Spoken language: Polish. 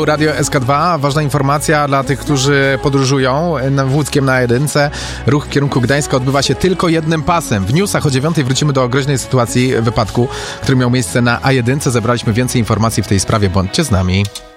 Radio SK2. Ważna informacja dla tych, którzy podróżują wózkiem na jedynce. Ruch w kierunku Gdańska odbywa się tylko jednym pasem. W newsach o 9 wrócimy do groźnej sytuacji wypadku, który miał miejsce na A1. Zebraliśmy więcej informacji w tej sprawie. Bądźcie z nami.